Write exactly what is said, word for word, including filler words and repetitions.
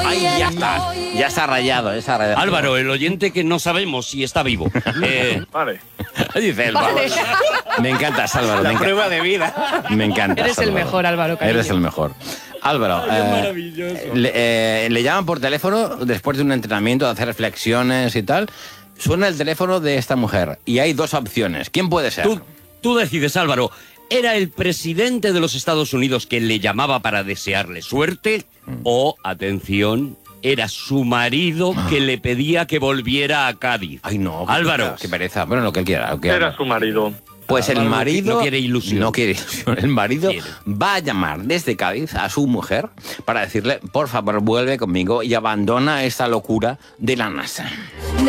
Ay, ya está. Ya está rayado, ya está rayado. Álvaro, el oyente que no sabemos si está vivo. Eh, Vale. Dice el Vale. Me encantas, Álvaro. La me encanta. prueba de vida. Me encanta. Eres el mejor, Álvaro, cariño. Eres el mejor. Álvaro, eh, le, eh, le llaman por teléfono después de un entrenamiento, de hacer reflexiones y tal. Suena el teléfono de esta mujer y hay dos opciones. ¿Quién puede ser? tú, tú decides, Álvaro. ¿Era el presidente de los Estados Unidos que le llamaba para desearle suerte? O, atención, era su marido que le pedía que volviera a Cádiz. Ay, no. qué Álvaro. pereza, Qué pereza. Bueno, lo que él quiera. Lo que Era haga. su marido. Pues el Álvaro marido... no quiere ilusión. No quiere ilusión. El marido Quiere. va a llamar desde Cádiz a su mujer para decirle, por favor, vuelve conmigo y abandona esta locura de la NASA.